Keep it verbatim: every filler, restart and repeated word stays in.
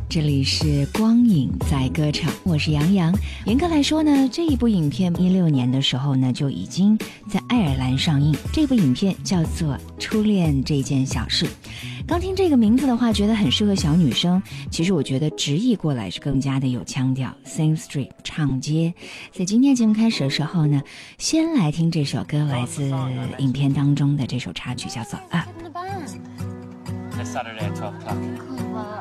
这里是光影在歌唱，我是杨洋。严格来说呢，这一部影片一六年的时候呢就已经在爱尔兰上映。这部影片叫做《初恋这件小事》。刚听这个名字的话，觉得很适合小女生。其实我觉得直译过来是更加的有腔调 ，Sing Street 唱街。在今天节目开始的时候呢，先来听这首歌，来自影片当中的这首插曲，叫做《Up》。 This Saturday at twelve o'clock.